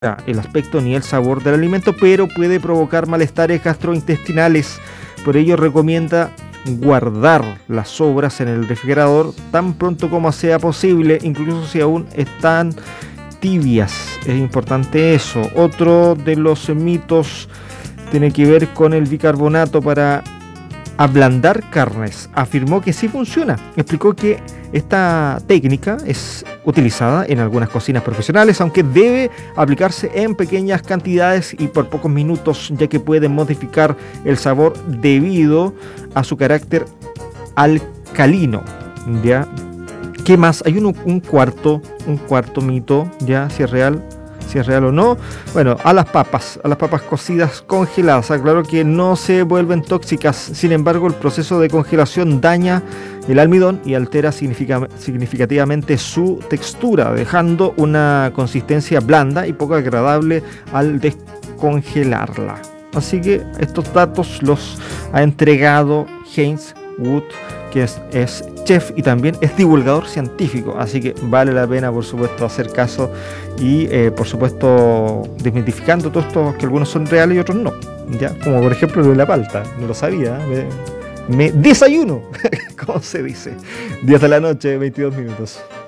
el aspecto ni el sabor del alimento, pero puede provocar malestares gastrointestinales. Por ello recomienda guardar las sobras en el refrigerador tan pronto como sea posible, incluso si aún están tibias. Es importante eso. Otro de los mitos tiene que ver con el bicarbonato para ablandar carnes. Afirmó que sí funciona. Explicó que esta técnica es utilizada en algunas cocinas profesionales, aunque debe aplicarse en pequeñas cantidades y por pocos minutos, ya que puede modificar el sabor debido a su carácter alcalino. ¿Ya? ¿Qué más? Hay un cuarto mito, ya, si es real o no. Bueno, a las papas cocidas congeladas, aclaró que no se vuelven tóxicas. Sin embargo, el proceso de congelación daña el almidón y altera significativamente su textura, dejando una consistencia blanda y poco agradable al descongelarla. Así que estos datos los ha entregado Heinz Wood, que es chef y también es divulgador científico, así que vale la pena, por supuesto, hacer caso y por supuesto desmitificando todo esto, que algunos son reales y otros no, ya, como por ejemplo lo de la palta. No lo sabía, me desayuno como se dice. 10 de la noche, 22 minutos.